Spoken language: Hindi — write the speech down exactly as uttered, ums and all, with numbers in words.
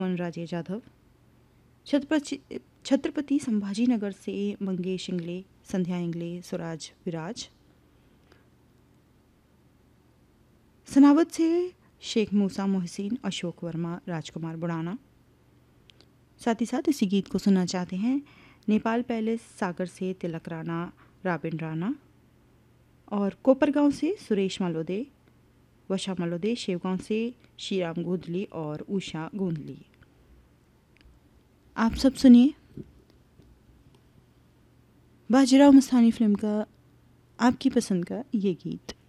राजेश यादव। छत्रपति छत्रपति संभाजीनगर से मंगेश इंगले, संध्या इंगले, स्वराज विराज। सनावद से शेख मूसा मोहसिन, अशोक वर्मा, राजकुमार बुढ़ाना। साथ ही साथ इसी गीत को सुनना चाहते हैं नेपाल पैलेस सागर से तिलक राणा, राबिन राणा। और कोपरगांव से सुरेश मालोदे, वशा मालोदे, शेवगांव से श्रीराम गोंधली और उषा गोंधली। आप सब सुनिए बाजीराव मस्तानी फिल्म का आपकी पसंद का ये गीत।